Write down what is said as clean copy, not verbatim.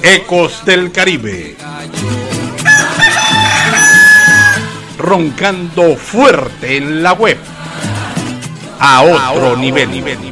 Ecos del Caribe. Roncando fuerte en la web. A otro nivel.